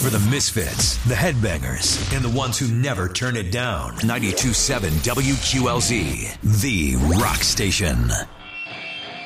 for the misfits, the headbangers, and the ones who never turn it down. 92.7 WQLZ, the rock station.